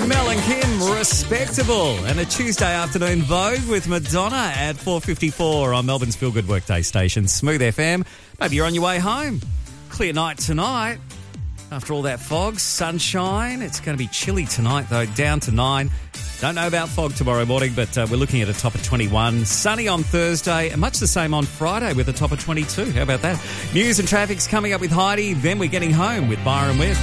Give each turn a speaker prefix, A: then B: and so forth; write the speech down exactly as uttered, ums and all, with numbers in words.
A: Mel and Kim, Respectable. And a Tuesday afternoon Vogue with Madonna at four fifty-four on Melbourne's Feel Good Workday station, Smooth F M. Maybe you're on your way home. Clear night tonight. After all that fog, sunshine. It's going to be chilly tonight, though, down to nine. Don't know about fog tomorrow morning, but uh, we're looking at a top of twenty-one. Sunny on Thursday, and much the same on Friday with a top of twenty-two. How about that? News and traffic's coming up with Heidi. Then we're getting home with Byron Webb.